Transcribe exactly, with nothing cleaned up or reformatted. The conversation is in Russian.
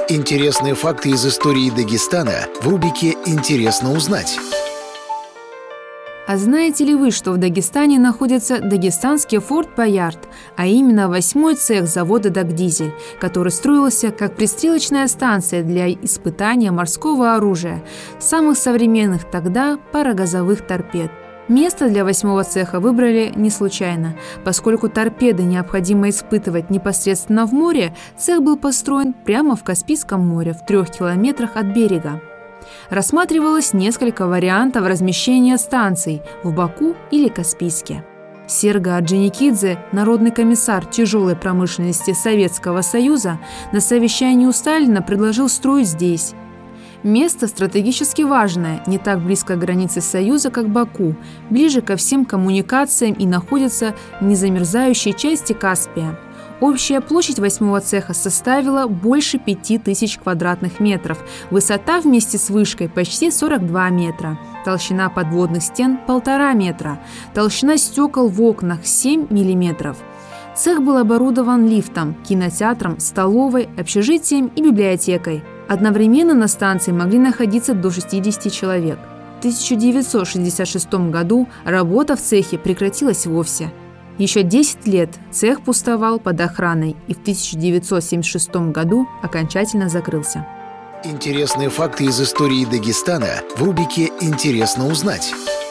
Интересные факты из истории Дагестана в рубрике «Интересно узнать». А знаете ли вы, что в Дагестане находится Дагестанский форт Боярд, а именно восьмой цех завода «Дагдизель», который строился как пристрелочная станция для испытания морского оружия, самых современных тогда парогазовых торпед. Место для восьмого цеха выбрали не случайно. Поскольку торпеды необходимо испытывать непосредственно в море, цех был построен прямо в Каспийском море, в трех километрах от берега. Рассматривалось несколько вариантов размещения станций в Баку или Каспийске. Серго Орджоникидзе, народный комиссар тяжелой промышленности Советского Союза, на совещании у Сталина предложил строить здесь. Место стратегически важное, не так близко к границе Союза, как Баку, ближе ко всем коммуникациям и находится в незамерзающей части Каспия. Общая площадь восьмого цеха составила больше пяти тысяч квадратных метров, высота вместе с вышкой почти сорок два метра, толщина подводных стен – полтора метра, толщина стекол в окнах – семь миллиметров. Цех был оборудован лифтом, кинотеатром, столовой, общежитием и библиотекой. Одновременно на станции могли находиться до шестидесяти человек. В тысяча девятьсот шестьдесят шестом году работа в цехе прекратилась вовсе. Еще десять лет цех пустовал под охраной и в тысяча девятьсот семьдесят шестом году окончательно закрылся. Интересные факты из истории Дагестана в рубрике «Интересно узнать».